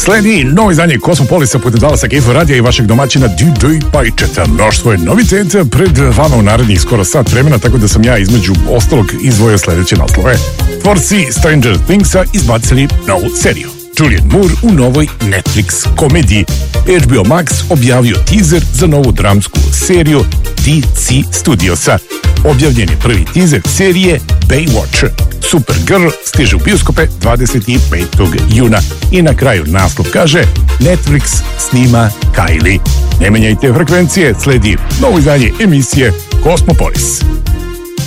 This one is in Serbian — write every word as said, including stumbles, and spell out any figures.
Sledi novo izdanje Kosmopolisa putem Dallasa Gayfor radija i vašeg domaćina D J Pajčeta. Mnoštvo je noviteta pred vama u narednih skoro sat vremena, tako da sam ja između ostalog izdvojio sledeće naslove. Tvorci Stranger Thingsa izbacili novu seriju. Julian Moore u novoj Netflix komediji. H B O Max objavio teaser za novu dramsku seriju D C Studiosa. Objavljen je prvi teaser serije Baywatch. Supergirl stiže u bioskope dvadeset petog juna. I na kraju naslov kaže Netflix snima Kylie. Ne menjajte frekvencije, sledi novo izdanje emisije Kosmopolis.